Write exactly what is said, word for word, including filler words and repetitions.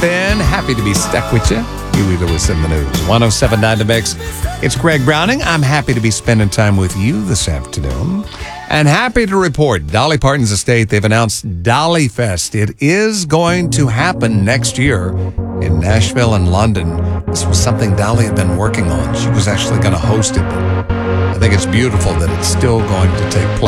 spin. Happy to be stuck with you. Huey Lewis in the News. one oh seven point nine The Mix. It's Greg Browning. I'm happy to be spending time with you this afternoon. And happy to report Dolly Parton's estate, they've announced Dolly Fest. It is going to happen next year in Nashville and London. This was something Dolly had been working on. She was actually going to host it. I think it's beautiful that it's still going to take place.